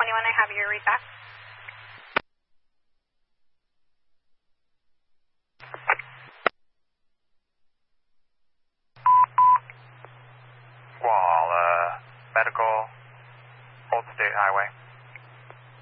21, I have your read back. Wall, medical, Old State Highway.